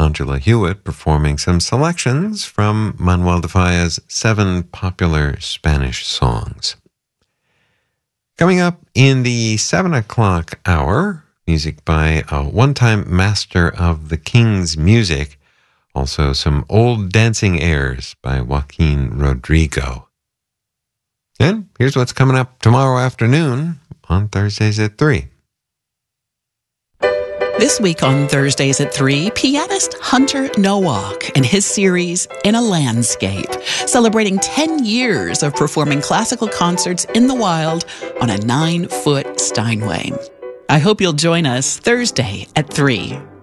Angela Hewitt performing some selections from Manuel de Falla's 7 popular Spanish songs. Coming up in the 7 o'clock hour, music by a one-time master of the King's music, also some old dancing airs by Joaquin Rodrigo. And here's what's coming up tomorrow afternoon on Thursdays at 3. This week on Thursdays at 3, pianist Hunter Nowak and his series In a Landscape, celebrating 10 years of performing classical concerts in the wild on a 9-foot Steinway. I hope you'll join us Thursday at 3.